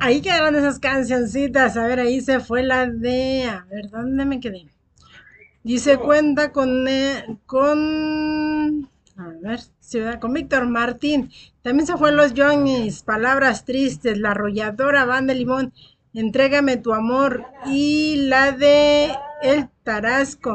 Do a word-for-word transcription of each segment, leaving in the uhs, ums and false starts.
Ahí quedaron esas cancioncitas. A ver, ahí se fue la de. A ver, ¿dónde me quedé? Dice cuenta con. eh, con. A ver, ciudad, con Víctor Martín. También se fue Los Johnny's. Palabras tristes. La arrolladora Banda de Limón. Entrégame tu amor. Y la de. El Tarasco.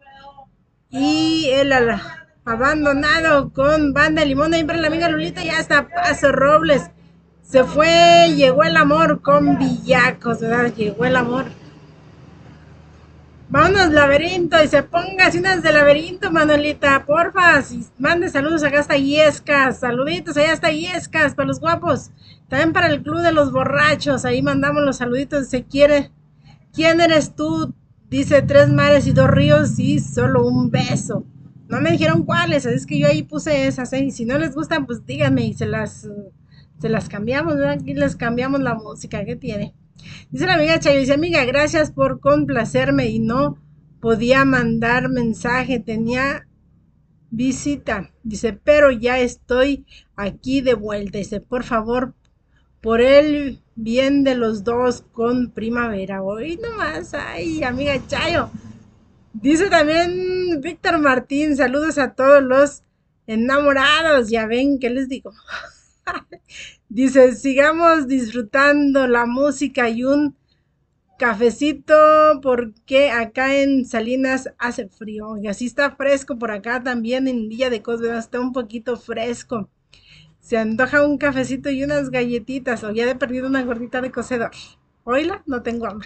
Y el ala- abandonado con Banda de Limón. Ahí para la amiga Lulita. Ya está Paso Robles. Se fue, llegó el amor con Villacos, ¿verdad? Llegó el amor. Vámonos, laberinto, y se ponga así unas de laberinto, Manuelita, porfa. Si mande saludos acá hasta Yescas. Saluditos allá hasta Yescas, para los guapos. También para el club de los borrachos. Ahí mandamos los saluditos si se quiere. ¿Quién eres tú? Dice tres mares y dos ríos y solo un beso. No me dijeron cuáles, es que yo ahí puse esas, ¿eh? Y si no les gustan, pues díganme y se las, se las cambiamos, ¿verdad? Aquí les cambiamos la música, ¿qué tiene? Dice la amiga Chayo, dice, amiga, gracias por complacerme y no podía mandar mensaje, tenía visita. Dice, pero ya estoy aquí de vuelta. Dice, por favor, por el bien de los dos con primavera. Hoy nomás, ay, amiga Chayo. Dice también Víctor Martín, saludos a todos los enamorados. Ya ven, ¿qué les digo? Dice, sigamos disfrutando la música y un cafecito porque acá en Salinas hace frío y así está fresco por acá también en Villa de Cosme está un poquito fresco. Se antoja un cafecito y unas galletitas o ya he perdido una gordita de cocedor. Oíla, no tengo hambre.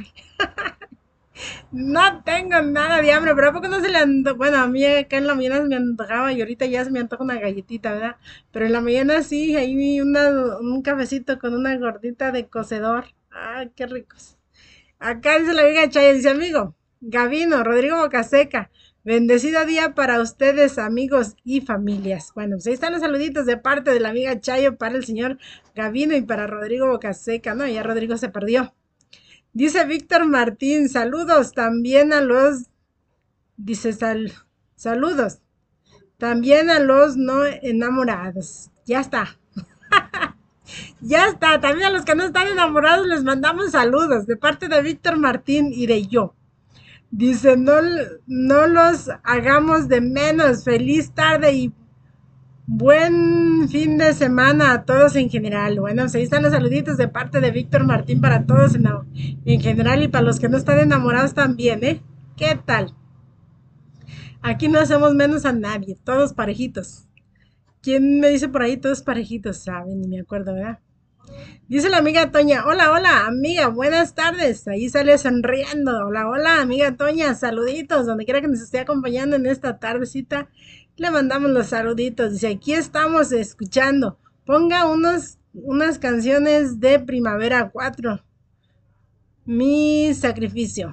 No tengo nada de hambre, pero ¿a poco no se le antoja? Bueno, a mí acá en la mañana se me antojaba y ahorita ya se me antoja una galletita, ¿verdad? Pero en la mañana sí, ahí una, un cafecito con una gordita de cocedor. Ah, qué ricos. Acá dice la amiga Chaya, dice amigo, Gavino, Rodrigo Bocaseca, bendecido día para ustedes, amigos y familias. Bueno, pues ahí están los saluditos de parte de la amiga Chayo para el señor Gavino y para Rodrigo Bocaseca. No, ya Rodrigo se perdió. Dice Víctor Martín, saludos también a los, dice sal, saludos, también a los no enamorados. Ya está, ya está, también a los que no están enamorados les mandamos saludos de parte de Víctor Martín y de yo. Dice, no, no los hagamos de menos. Feliz tarde y buen fin de semana a todos en general. Bueno, pues ahí están los saluditos de parte de Víctor Martín para todos en, en general y para los que no están enamorados también, ¿eh? ¿Qué tal? Aquí no hacemos menos a nadie, todos parejitos. ¿Quién me dice por ahí todos parejitos? Saben, ni me acuerdo, ¿verdad? Dice la amiga Toña, hola, hola, amiga, buenas tardes. Ahí sale sonriendo. Hola, hola, amiga Toña, saluditos, donde quiera que nos esté acompañando en esta tardecita. Le mandamos los saluditos. Dice, aquí estamos escuchando. Ponga unos, unas canciones de Primavera cuatro. Mi sacrificio.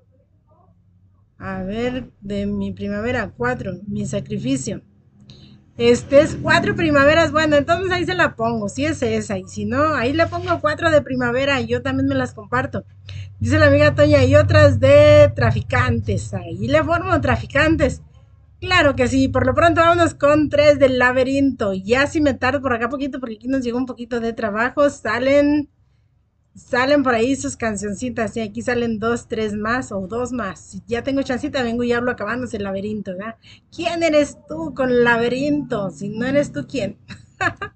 A ver, de mi Primavera cuatro, mi sacrificio. Este es cuatro primaveras. Bueno, entonces ahí se la pongo. Si es esa. Y si no, ahí le pongo cuatro de primavera. Y yo también me las comparto. Dice la amiga Toña. Y otras de traficantes. Ahí le formo traficantes. Claro que sí. Por lo pronto vámonos con tres del laberinto. Ya si me tardo por acá poquito. Porque aquí nos llegó un poquito de trabajo. Salen. Salen por ahí sus cancioncitas. Y aquí salen dos, tres más o dos más. Si ya tengo chancita, vengo y hablo acabándose el laberinto, ¿verdad? ¿Quién eres tú con laberinto? Si no eres tú, ¿quién?